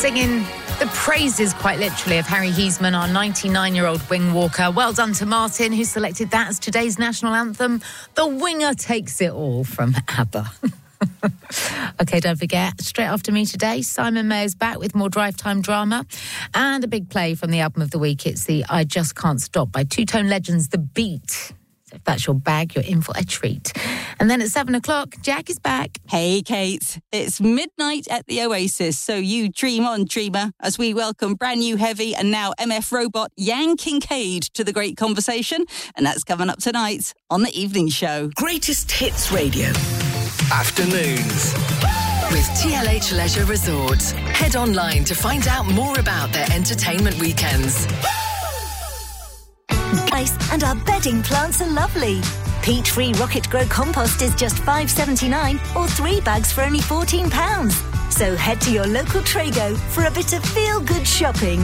singing the praises, quite literally, of Harry Heisman, our 99-year-old wing walker. Well done to Martin, who selected that as today's national anthem. The Winger Takes It All from ABBA. OK, don't forget, straight after me today, Simon Mayer's back with more drive time drama and a big play from the album of the week. It's the I Just Can't Stop by two-tone legends The Beat. So if that's your bag, you're in for a treat. And then at 7 o'clock, Jack is back. Hey, Kate. It's midnight at the Oasis, so you dream on, dreamer, as we welcome brand new heavy and now MF robot Yang Kincaid to the great conversation. And that's coming up tonight on The Evening Show. Greatest Hits Radio. Afternoons. With TLH Leisure Resorts. Head online to find out more about their entertainment weekends. Nice, and our bedding plants are lovely. Peat-free Rocket Grow compost is just $5.79 or 3 bags for only £14. So head to your local Trago for a bit of feel-good shopping.